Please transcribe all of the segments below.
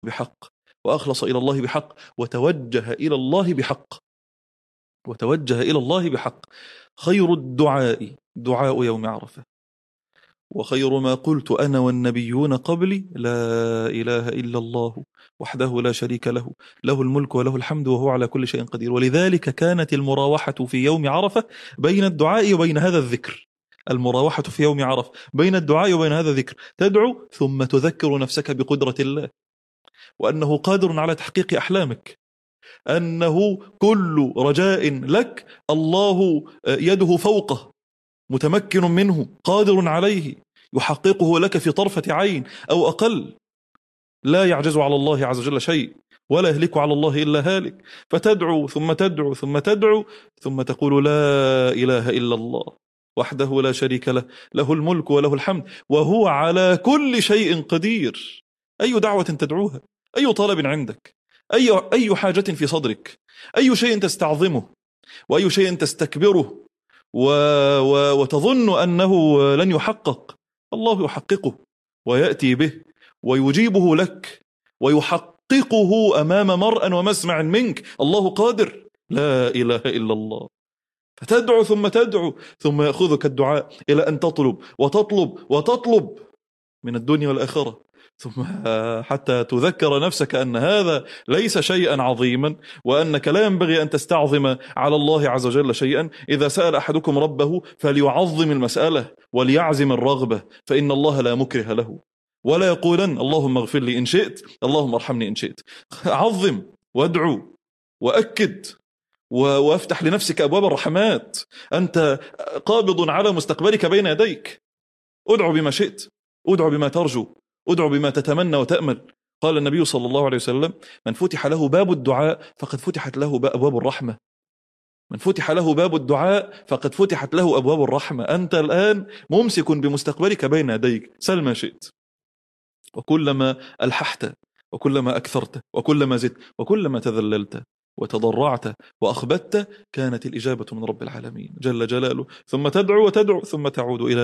بحق، وأخلص إلى الله بحق، وتوجه إلى الله بحق، وتوجه إلى الله بحق. خير الدعاء دعاء يوم عرفة، وخير ما قلت أنا والنبيون قبلي لا إله إلا الله وحده لا شريك له، له الملك وله الحمد وهو على كل شيء قدير. ولذلك كانت المراوحة في يوم عرفة بين الدعاء وبين هذا الذكر، المراوحة في يوم عرفة بين الدعاء وبين هذا الذكر. تدعو ثم تذكر نفسك بقدرة الله، وأنه قادر على تحقيق أحلامك، أنه كل رجاء لك الله يده فوقه، متمكن منه، قادر عليه، يحققه لك في طرفة عين أو أقل. لا يعجز على الله عز وجل شيء، ولا يهلك على الله إلا هالك. فتدعو ثم تدعو ثم تدعو ثم تقول لا إله إلا الله وحده لا شريك له، له الملك وله الحمد وهو على كل شيء قدير. أي دعوة تدعوها، أي طلب عندك، أي حاجة في صدرك، أي شيء تستعظمه وأي شيء تستكبره وتظن أنه لن يحقق، الله يحققه ويأتي به ويجيبه لك ويحققه أمام مرأى ومسمع منك. الله قادر، لا إله إلا الله. فتدعو ثم تدعو ثم يأخذك الدعاء إلى أن تطلب وتطلب وتطلب من الدنيا والآخرة، ثم حتى تذكر نفسك أن هذا ليس شيئا عظيما، وأنك لا ينبغي أن تستعظم على الله عز وجل شيئا. إذا سأل أحدكم ربه فليعظم المسألة وليعزم الرغبة، فإن الله لا مكره له، ولا يقولن اللهم اغفر لي إن شئت، اللهم ارحمني إن شئت. عظم وادعو وأكد وافتح لنفسك أبواب الرحمات. أنت قابض على مستقبلك بين يديك. ادعو بما شئت، ادعو بما ترجو، ادعو بما تتمنى وتأمل. قال النبي صلى الله عليه وسلم: من فتح له باب الدعاء فقد فتحت له أبواب الرحمة. من فتح له باب الدعاء فقد فتحت له أبواب الرحمة. أنت الآن ممسك بمستقبلك بين يديك، سل ما شئت. وكلما ألححت وكلما أكثرت وكلما زدت وكلما تذللت وتضرعت وأخبت كانت الإجابة من رب العالمين جل جلاله. ثم تدعو وتدعو ثم تعود إلى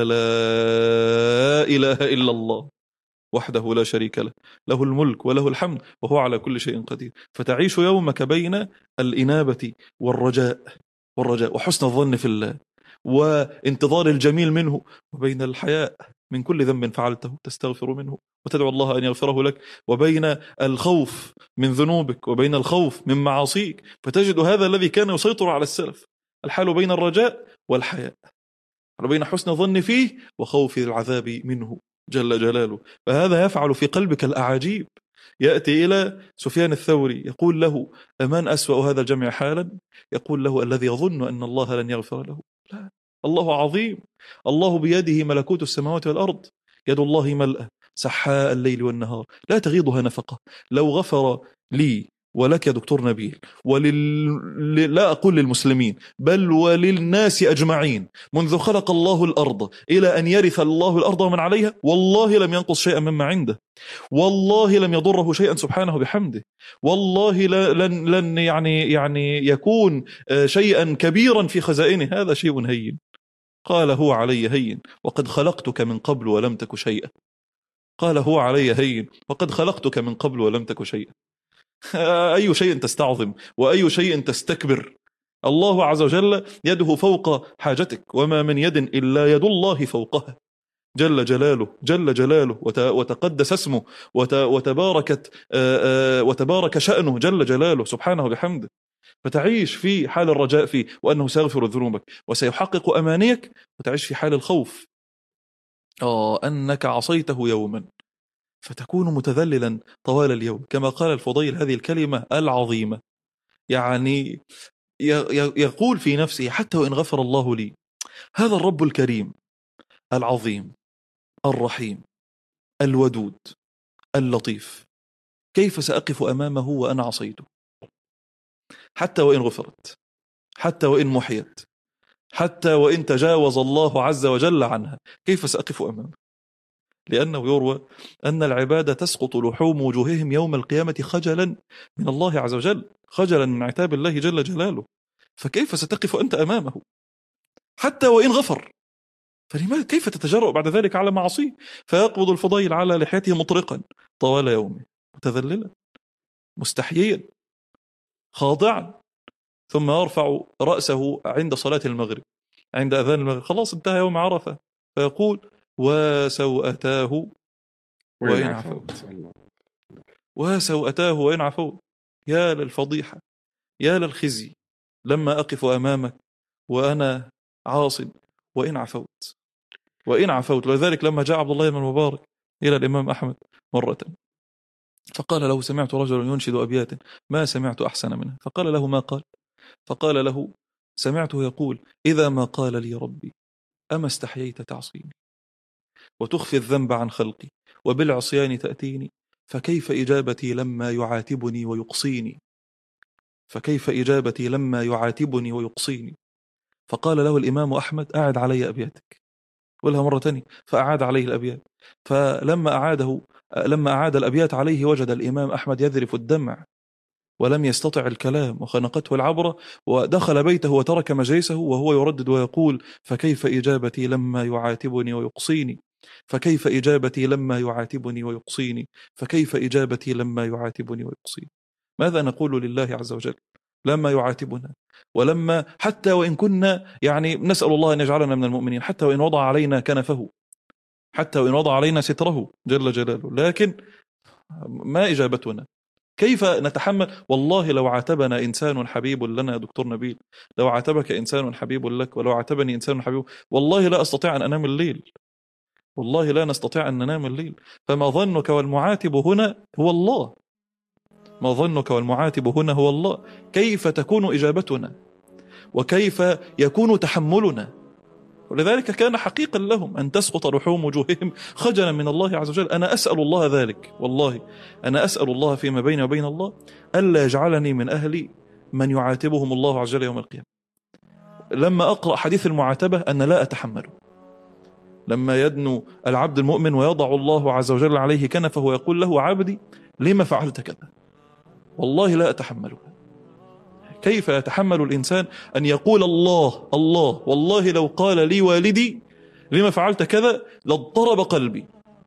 لا إله إلا الله وحده لا شريك له، له الملك وله الحمد وهو على كل شيء قدير. فتعيش يومك بين الإنابة والرجاء وحسن الظن في الله وانتظار الجميل منه، وبين الحياء من كل ذنب فعلته تستغفر منه وتدعو الله أن يغفره لك، وبين الخوف من ذنوبك وبين الخوف من معاصيك. فتجد هذا الذي كان يسيطر على السلف، الحال بين الرجاء والحياء، بين حسن الظن فيه وخوف العذاب منه جل جلاله. فهذا يفعل في قلبك الأعاجيب. يأتي إلى سفيان الثوري يقول له: أمان أسوأ هذا الجمع حالا؟ يقول له: الذي يظن أن الله لن يغفر له. لا، الله عظيم، الله بيده ملكوت السماوات والأرض، يد الله ملأة سحاء الليل والنهار لا تغيضها نفقة. لو غفر لي ولك يا دكتور نبيل لا أقول للمسلمين بل وللناس أجمعين منذ خلق الله الأرض إلى أن يرث الله الأرض ومن عليها، والله لم ينقص شيئا مما عنده، والله لم يضره شيئا سبحانه بحمده، والله لن يعني يكون شيئا كبيرا في خزائنه. هذا شيء هين. قال: هو علي هين وقد خلقتك من قبل ولم تك شيئا. قال: هو علي هين وقد خلقتك من قبل ولم تك شيئا. أي شيء تستعظم وأي شيء تستكبر؟ الله عز وجل يده فوق حاجتك، وما من يد إلا يد الله فوقها جل جلاله جل جلاله وتقدس اسمه وتبارك شأنه جل جلاله سبحانه بحمده. فتعيش في حال الرجاء فيه وأنه سيغفر ذنوبك وسيحقق أمانيك، وتعيش في حال الخوف أنك عصيته يوما فتكون متذللا طوال اليوم. كما قال الفضيل هذه الكلمة العظيمة، يعني يقول في نفسه: حتى وإن غفر الله لي، هذا الرب الكريم العظيم الرحيم الودود اللطيف، كيف سأقف أمامه وأنا عصيته؟ حتى وإن غفرت، حتى وإن محيت، حتى وإن تجاوز الله عز وجل عنها، كيف سأقف أمامه؟ لأنه يروى أن العبادة تسقط لحوم وجوههم يوم القيامة خجلا من الله عز وجل، خجلا من عتاب الله جل جلاله. فكيف ستقف أنت أمامه حتى وإن غفر؟ فلماذا كيف تتجرأ بعد ذلك على معصيه؟ فيقبض الفضيل على لحيته مطرقا طوال يومه، متذللا مستحييا خاضعا، ثم يرفع رأسه عند صلاة المغرب، عند أذان المغرب، خلاص انتهى يوم عرفة، فيقول وسوءتاه وإن عفوت، وسوءتاه وإن عفوت. يا للفضيحة، يا للخزي لما أقف أمامك وأنا عاص وإن عفوت، وإن عفوت. ولذلك لما جاء عبد الله بن المبارك إلى الإمام أحمد مرة فقال له سمعت رجلا ينشد أبيات ما سمعت أحسن منها، فقال له ما قال؟ فقال له سمعته يقول إذا ما قال لي ربي أما استحييت تعصيني وتخفي الذنب عن خلقي وبالعصيان تأتيني فكيف إجابتي لما يعاتبني ويقصيني، فكيف إجابتي لما يعاتبني ويقصيني. فقال له الإمام أحمد أعد علي أبياتك، قلها مرة تانية، فأعاد عليه الأبيات. فلما لما أعاد الأبيات عليه وجد الإمام أحمد يذرف الدمع ولم يستطع الكلام وخنقته العبرة، ودخل بيته وترك مجلسه وهو يردد ويقول فكيف إجابتي لما يعاتبني ويقصيني، فكيف إجابتي لما يعاتبني ويقصيني، فكيف إجابتي لما يعاتبني ويقصيني. ماذا نقول لله عز وجل لما يعاتبنا، ولما حتى وإن كنا يعني نسأل الله أن يجعلنا من المؤمنين، حتى وإن وضع علينا كنفه، حتى وإن وضع علينا ستره جل جلاله، لكن ما إجابتنا؟ كيف نتحمل؟ والله لو عاتبنا إنسان حبيب لنا يا دكتور نبيل، لو عاتبك إنسان حبيب لك ولو عاتبني إنسان حبيب، والله لا أستطيع أن أنام الليل، والله لا نستطيع أن ننام الليل. فما ظنك والمعاتب هنا هو الله، ما ظنك والمعاتب هنا هو الله. كيف تكون إجابتنا وكيف يكون تحملنا؟ ولذلك كان حقيقا لهم أن تسقط لحوم وجوههم خجلا من الله عز وجل. أنا أسأل الله ذلك، والله أنا أسأل الله فيما بيني وبين الله ألا يجعلني من أهل من يعاتبهم الله عز وجل يوم القيامة. لما أقرأ حديث المعاتبة أنا لا أتحمله، لما يدنو العبد المؤمن ويضع الله عز وجل عليه كنفه ويقول له عبدي لما فعلت كذا، والله لا أتحمله. كيف يتحمل الإنسان أن يقول الله الله والله لو قال لي والدي لما فعلت كذا لاضطرب قلبي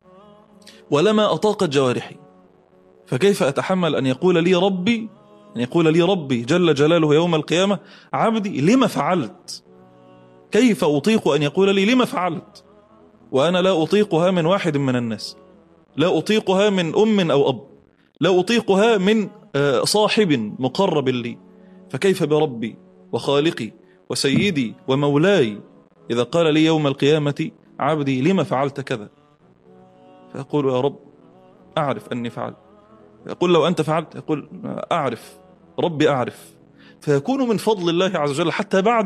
ولما أطاقت جوارحي، فكيف أتحمل أن يقول لي ربي، أن يقول لي ربي جل جلاله يوم القيامة عبدي لما فعلت؟ كيف أطيق أن يقول لي لما فعلت وأنا لا أطيقها من واحد من الناس، لا أطيقها من أم أو أب، لا أطيقها من صاحب مقرب لي، فكيف بربي وخالقي وسيدي ومولاي إذا قال لي يوم القيامة عبدي لما فعلت كذا؟ فيقول يا رب أعرف أني فعلت. يقول لو أنت فعلت، يقول أعرف ربي أعرف. فيكون من فضل الله عز وجل حتى بعد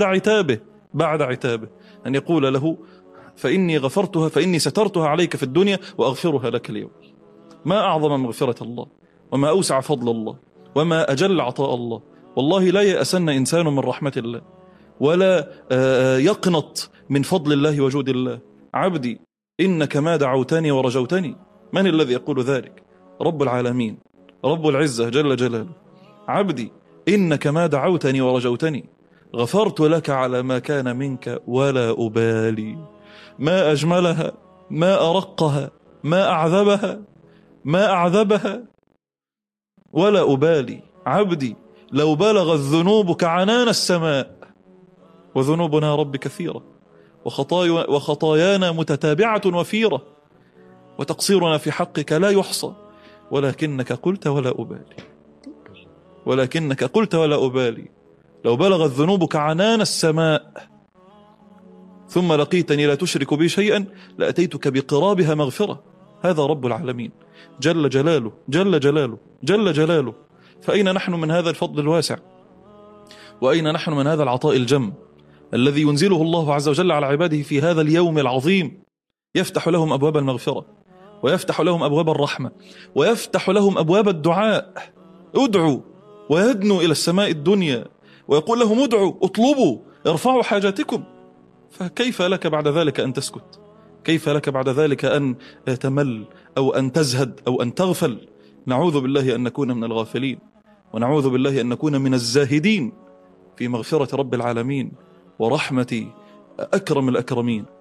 عتابه أن يقول له فإني غفرتها، فإني سترتها عليك في الدنيا وأغفرها لك اليوم. ما أعظم مغفرة الله وما أوسع فضل الله وما أجل عطاء الله. والله لا يأسن إنسان من رحمة الله ولا يقنط من فضل الله وجود الله. عبدي إنك ما دعوتني ورجوتني. من الذي يقول ذلك؟ رب العالمين رب العزة جل جلاله. عبدي إنك ما دعوتني ورجوتني غفرت لك على ما كان منك ولا أبالي. ما أجملها، ما أرقها، ما أعذبها ولا أبالي. عبدي لو بلغت ذنوبك عنان السماء، وذنوبنا رب كثيرة وخطايانا متتابعة وفيرة وتقصيرنا في حقك لا يحصى، ولكنك قلت ولا أبالي. لو بلغت ذنوبك عنان السماء ثم لقيتني لا تشرك بي شيئا لأتيتك بقرابها مغفرة. هذا رب العالمين جل جلاله. فأين نحن من هذا الفضل الواسع؟ وأين نحن من هذا العطاء الجم الذي ينزله الله عز وجل على عباده في هذا اليوم العظيم؟ يفتح لهم أبواب المغفرة، ويفتح لهم أبواب الرحمة، ويفتح لهم أبواب الدعاء. ادعوا ويدنوا إلى السماء الدنيا ويقول لهم ادعوا اطلبوا ارفعوا حاجاتكم. فكيف لك بعد ذلك أن تسكت؟ كيف لك بعد ذلك أن تمل أو أن تزهد أو أن تغفل؟ نعوذ بالله أن نكون من الغافلين، ونعوذ بالله أن نكون من الزاهدين في مغفرة رب العالمين ورحمة أكرم الأكرمين.